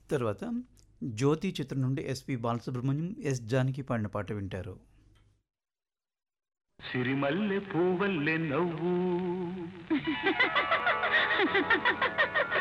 తర్వాత 'జ్యోతి' చిత్రం నుండి ఎస్పి బాలసుబ్రహ్మణ్యం, ఎస్ జానకి పాడిన పాట వింటారు. సిరిమల్లె పూవల్లె నవ్వు